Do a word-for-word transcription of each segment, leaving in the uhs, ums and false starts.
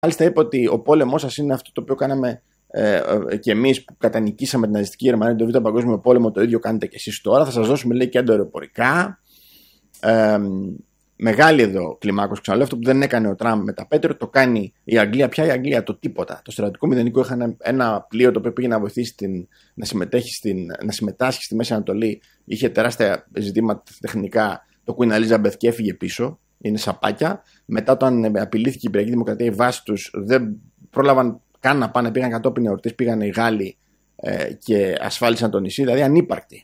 μάλιστα είπε ότι ο πόλεμός σας είναι αυτό το οποίο κάναμε ε, ε, και εμείς που κατανικήσαμε την ναζιστική Γερμανία τον Β' Παγκόσμιο Πόλεμο, το ίδιο κάνετε και εσείς τώρα. Θα σας δώσουμε, λέει, και αεροπορικά. Ε, μεγάλη εδώ κλιμάκωση, ξαναλέω, αυτό που δεν έκανε ο Τραμπ με τα Πέτρο, το κάνει η Αγγλία. Πια η Αγγλία το τίποτα. Το στρατιωτικό μηδενικό είχαν ένα πλοίο το οποίο πήγε να βοηθήσει την, να, συμμετέχει στην, να συμμετάσχει στη Μέση Ανατολή. Είχε τεράστια ζητήματα τεχνικά. Το Queen Elizabeth και έφυγε πίσω. Είναι σαπάκια. Μετά, όταν απειλήθηκε η Κυπριακή Δημοκρατία, οι βάσεις τους δεν πρόλαβαν καν να πάνε. Πήγαν κατόπιν εορτής, πήγαν οι Γάλλοι ε, και ασφάλισαν το νησί. Δηλαδή ανύπαρκτοι.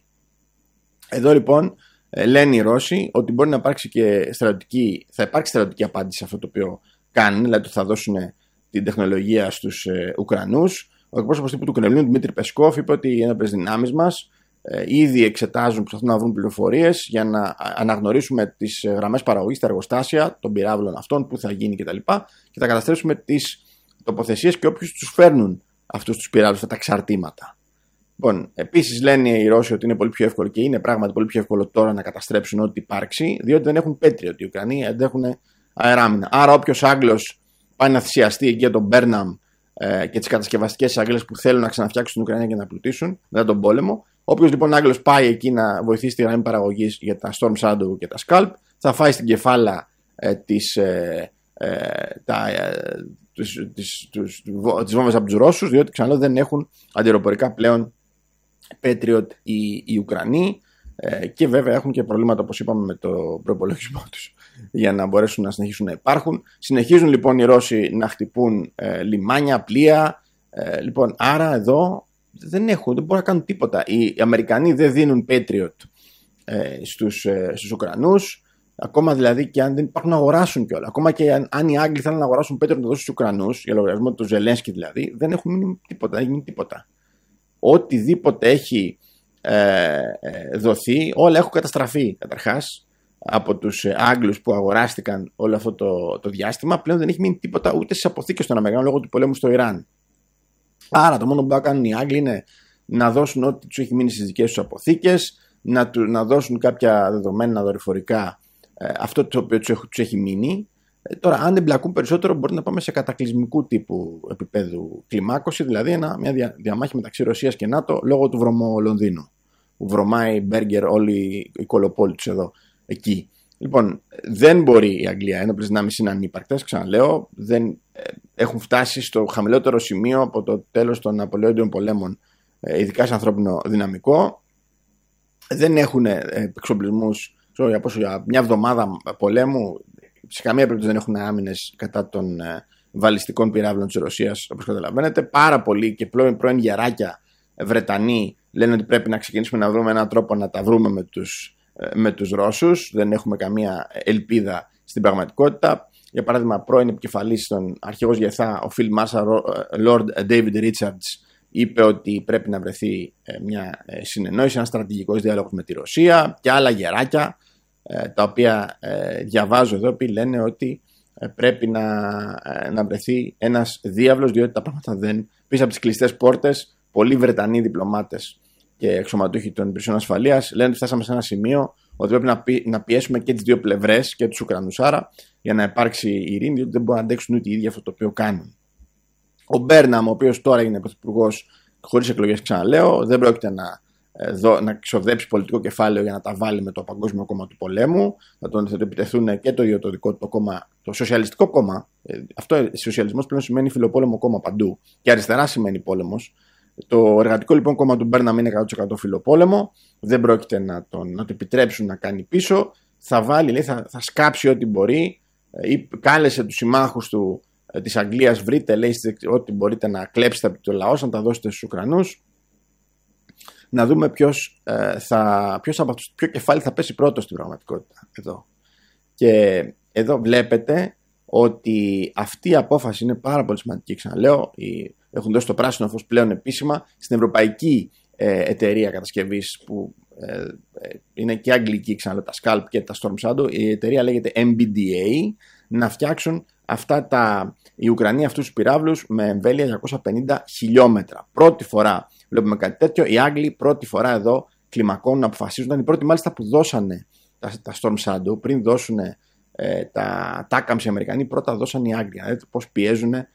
Εδώ λοιπόν. Λένε οι Ρώσοι ότι μπορεί να υπάρξει και στρατιωτική, θα υπάρξει στρατιωτική απάντηση σε αυτό το οποίο κάνουν, δηλαδή ότι θα δώσουν την τεχνολογία στους ε, Ουκρανούς. Ο εκπρόσωπος τύπου του Κρεμλίνου, Δημήτρη Πεσκόφ, είπε ότι οι ένοπλες δυνάμεις μας ε, ήδη εξετάζουν, προσπαθούν να βρουν πληροφορίες για να αναγνωρίσουμε τις γραμμές παραγωγής, τα εργοστάσια των πυράβλων αυτών, που θα γίνει κτλ. Και, και θα καταστρέψουμε τις τοποθεσίες και όποιους τους φέρνουν αυτούς τους πυράβλους, αυτά τα εξαρτήματα. Λοιπόν, επίσης λένε οι Ρώσοι ότι είναι πολύ πιο εύκολο, και είναι πράγματι πολύ πιο εύκολο τώρα να καταστρέψουν ό,τι υπάρξει, διότι δεν έχουν Patriot. Οι Ουκρανοί αντέχουν αεράμινα. Άρα, όποιος Άγγλος πάει να θυσιαστεί εκεί για τον Μπέρναμ ε, και τις κατασκευαστικές Αγγλίες που θέλουν να ξαναφτιάξουν την Ουκρανία και να πλουτίσουν μετά τον πόλεμο, όποιος λοιπόν Άγγλος πάει εκεί να βοηθήσει τη γραμμή παραγωγής για τα Storm Shadow και τα Scalp, θα φάει στην κεφάλα ε, τις, ε, ε, τα, ε, τους, τις, τους, τις βόμβες από τους Ρώσους, διότι ξαναλέω δεν έχουν αντιεροπορικά πλέον Patriot οι, οι Ουκρανοί, ε, και βέβαια έχουν και προβλήματα, όπως είπαμε, με το προϋπολογισμό τους για να μπορέσουν να συνεχίσουν να υπάρχουν. Συνεχίζουν λοιπόν οι Ρώσοι να χτυπούν ε, λιμάνια, πλοία, ε, λοιπόν, άρα εδώ δεν έχουν, δεν μπορούν να κάνουν τίποτα. Οι Αμερικανοί δεν δίνουν Patriot ε, στους, ε, στους Ουκρανούς, ακόμα δηλαδή και αν δεν υπάρχουν να αγοράσουν κιόλα. Ακόμα και αν, αν οι Άγγλοι θέλουν να αγοράσουν Patriot να το δώσουν στους Ουκρανούς, για λογαριασμό του Ζελένσκι δηλαδή, δεν έχουν μείνει τίποτα, δεν έχει γίνει τίποτα. Οτιδήποτε έχει ε, ε, δοθεί, όλα έχουν καταστραφεί καταρχάς από τους ε, Άγγλους που αγοράστηκαν όλο αυτό το, το διάστημα. Πλέον δεν έχει μείνει τίποτα ούτε στις αποθήκες των Αμερικανών λόγω του πολέμου στο Ιράν. Άρα το μόνο που θα κάνουν οι Άγγλοι είναι να δώσουν ό,τι τους έχει μείνει στις δικές τους αποθήκες, να, του, να δώσουν κάποια δεδομένα δορυφορικά, ε, αυτό το οποίο τους, τους έχει μείνει. Τώρα, αν εμπλακούν περισσότερο, μπορεί να πάμε σε κατακλυσμικού τύπου επίπεδου κλιμάκωση, δηλαδή ένα, μια δια, διαμάχη μεταξύ Ρωσίας και ΝΑΤΟ λόγω του βρωμολονδίνου. Που βρωμάει μπέργκερ όλη η κολοπόλη του εδώ, εκεί. Λοιπόν, δεν μπορεί η Αγγλία, ένοπλες δυνάμεις είναι ανύπαρκτες, ξαναλέω, δεν, ε, έχουν φτάσει στο χαμηλότερο σημείο από το τέλος των Ναπολεόντιων πολέμων, ε, ειδικά σε ανθρώπινο δυναμικό. Δεν έχουν ε, εξοπλισμούς, για, πόσο, για μια εβδομάδα πολέμου. Σε καμία περίπτωση δεν έχουν άμυνες κατά των ε, βαλιστικών πυράβλων της Ρωσίας, όπως καταλαβαίνετε. Πάρα πολλοί και πρώην, πρώην γεράκια Βρετανοί λένε ότι πρέπει να ξεκινήσουμε να βρούμε έναν τρόπο να τα βρούμε με τους, ε, με τους Ρώσους. Δεν έχουμε καμία ελπίδα στην πραγματικότητα. Για παράδειγμα, πρώην επικεφαλής των αρχηγός Γεθά, ο Field Marshal Lord David Richards, είπε ότι πρέπει να βρεθεί ε, μια ε, συνεννόηση, ένα στρατηγικός διάλογος με τη Ρωσία, και άλλα γεράκια, τα οποία ε, διαβάζω εδώ, που λένε ότι ε, πρέπει να, ε, να βρεθεί ένας διάβλος, διότι τα πράγματα δεν, πίσω από τις κλειστές πόρτες, πολλοί Βρετανοί διπλωμάτες και εξωματούχοι των υπηρεσιών ασφαλείας λένε ότι φτάσαμε σε ένα σημείο ότι πρέπει να, πι, να πιέσουμε και τις δύο πλευρές και τους Ουκρανούς, άρα για να υπάρξει ειρήνη, διότι δεν μπορούν να αντέξουν ούτε οι ίδιοι αυτό το οποίο κάνουν. Ο Μπέρναμ, ο οποίος τώρα είναι πρωθυπουργός χωρίς εκλογές, ξαναλέω, δεν πρόκειται να Εδώ, να ξοδέψει πολιτικό κεφάλαιο για να τα βάλει με το Παγκόσμιο Κόμμα του Πολέμου. Θα τον θα το επιτεθούν και το ίδιο το δικό του το κόμμα, το Σοσιαλιστικό Κόμμα. Ε, αυτό, σοσιαλισμός πλέον σημαίνει φιλοπόλεμο κόμμα παντού. Και αριστερά σημαίνει πόλεμος. Το Εργατικό λοιπόν κόμμα του Μπέρναμ είναι εκατό τοις εκατό φιλοπόλεμο. Δεν πρόκειται να, τον, να το επιτρέψουν να κάνει πίσω. Θα βάλει, λέει, θα, θα σκάψει ό,τι μπορεί. Ε, κάλεσε τους συμμάχους του ε, της Αγγλίας, βρείτε, λέει, ό,τι μπορείτε να κλέψετε από το λαό, να τα δώσετε στους Ουκρανούς. Να δούμε ποιος, ε, θα, ποιος από αυτούς, ποιο κεφάλι θα πέσει πρώτο στην πραγματικότητα εδώ. Και εδώ βλέπετε ότι αυτή η απόφαση είναι πάρα πολύ σημαντική, ξαναλέω. Οι, έχουν δώσει το πράσινο φως πλέον επίσημα στην Ευρωπαϊκή ε, Εταιρεία Κατασκευής, που ε, ε, είναι και αγγλική, ξαναλέω, τα Scalp και τα Storm Shadow. Η εταιρεία λέγεται εμ μπι ντι έι, να φτιάξουν αυτά τα, οι Ουκρανοί αυτούς τους πυράβλους με εμβέλεια διακόσια πενήντα χιλιόμετρα. Πρώτη φορά βλέπουμε κάτι τέτοιο. Οι Άγγλοι πρώτη φορά εδώ κλιμακώνουν, αποφασίζουν. Ήταν οι πρώτοι μάλιστα που δώσανε τα, τα Storm Shadow, πριν δώσουν ε, τα Τάκαμς οι Αμερικανοί, πρώτα δώσαν οι Άγγλοι. Να δείτε πώς πιέζουν